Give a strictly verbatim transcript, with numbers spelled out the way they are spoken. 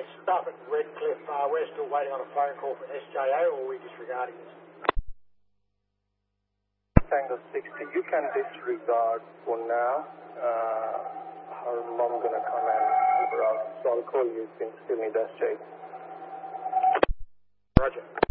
stuff at Redcliffe. Uh, we're still waiting on a phone call from S J A, or are we disregarding this? Tango sixty, you can disregard for now. Uh, our mom gonna come and over us, so I'll call you if you still need S J. Roger.